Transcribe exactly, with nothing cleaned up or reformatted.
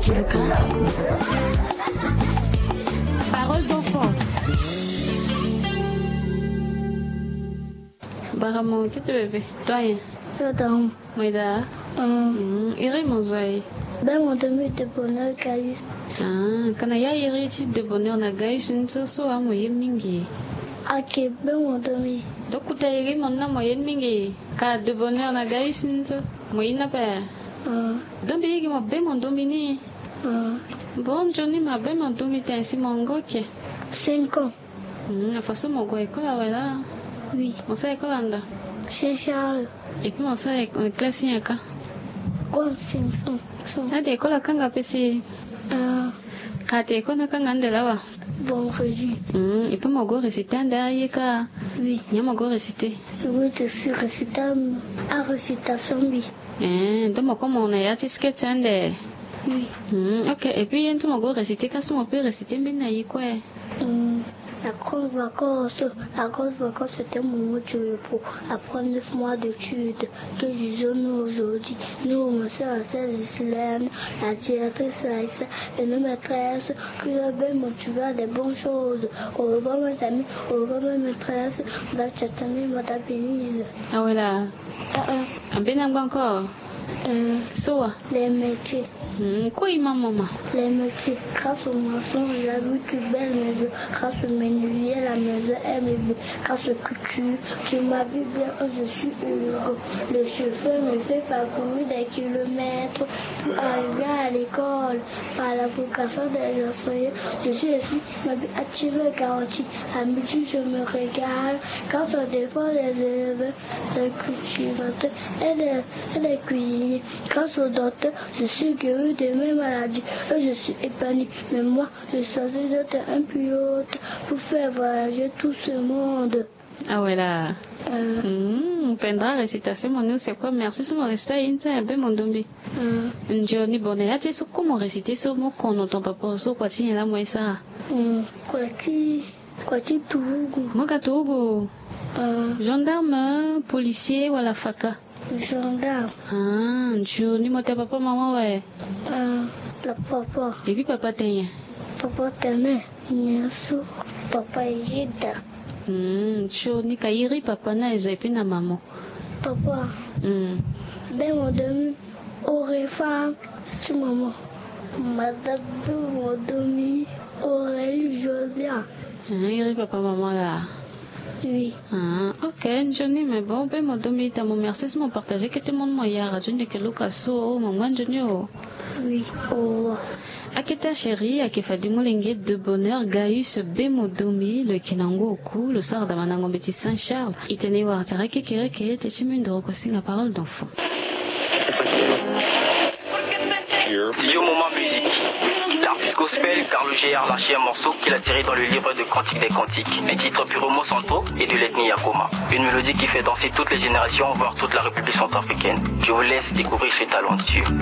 Radio Lucas. Parole d'enfant. Baramo, que tu bébé? Toi, eu dou. Moida? Hum. Iri mozoi. Ben mon demi de bonheur Gaius. Ah, kana ya iri ti de bonheur na Gaius nso so amoye mingi. Ok, ben mon demi. Dokuta iri monna moye mingi. Ka de bonheur na Gaius nso. Moina pa. Hum. Dombi igi mo be mon domini. Hum. Bon Johnny ma be mon domi tensi mongoke. Cinq ans. Hum, afaso mogo ekola wala. Oui. On sait ekola nda. Saint-Charles. Et puis on sait classe yaka. Comme cinq cents. Ade ekola kanga pesi. Euh, Ka te ekola kanga ndela wa. vendredi. Hum, et puis mogo réciter derrière ka. Oui. Nya mogo réciter. Oui, je suis récitant à récitation, oui. Eh, donc comment on a ya tisket ande. Oui. Hmm, ok. Et puis yento mogo réciter ka so on peut réciter mbina yi quoi. Hum. La grande vacance, la grande vacance, c'était mon moment de repos. Après neuf mois d'études que nous aujourd'hui, nous, ma soeur, la sœur Islène, la directrice Laïssa et nos maîtresses, que j'avais motivé à des bonnes choses. Au revoir mes amis, au revoir mes maîtresses, dans cette année, madame Bénise. Ah ouais là. Ah ah. Un benang encore. Hum. So. Les métiers. Hmm, quoi ima maman. Les métiers, grâce aux mensonges, j'ai vu une belle maison. Grâce au menuisier, la maison est meublée. Grâce aux coutures, tu m'as vu bien, je suis heureux. Le chauffeur me fait parcourir des kilomètres pour arriver à l'école. Par la vocation des enseignants, je suis aussi ma vie active et garantie. À midi, je me régale. Grâce au défense des élèves, des cultivateurs et des, et des cuisiniers. Grâce au docteur, je suis guéri de mes maladies, eux je suis épanoui, mais moi je suis censé d'être un pilote pour faire voyager tout ce monde. Ah ouais là. Euh, Hmm, pendra récitation mon nous c'est quoi merci sur mon resta into un peu mon dombi. euh, Njoni bonne ya te so comment réciter so mo kono ton papa so quoi ti la moi ça. euh, Kwati, Kwati Toulougou, Mo ka togo. euh, Gendarme, policier wala faka. gendarme, Ah, njoni mo te papa maman ouais. euh, la papa, Et puis papa t'es. papa Tane, Nyasu, papa Yida, Hmm, njoni ka iri papa na et puis na maman. papa, Hmm. ben mon demi, aurait femme, c'est maman, madame mon demi, Aurélie Josiane, Ah, iri papa maman là. oui. Ah, ok, Johnny, mais bon, ben, mon domi, t'as mon merci, c'est mon partagé, que tout le monde m'a dit, Johnny, que Lucas, so, maman, Johnny, oh. Oui, au revoir. Aketa chérie, akefadi molenge de bonheur, Gaius, Bemo domi, le kinango au cou, le sard d'amanango beti Saint-Charles, itene wartara kekere kele te chimundro kwa singa parole d'enfant. Studio Moment Musique. L'artiste gospel Carlo G a lâché un morceau qu'il a tiré dans le livre de Cantique des Cantiques, un titre Puromo Santo et de l'ethnie Yakoma. Une mélodie qui fait danser toutes les générations, voire toute la République centrafricaine. Je vous laisse découvrir ce talentueux.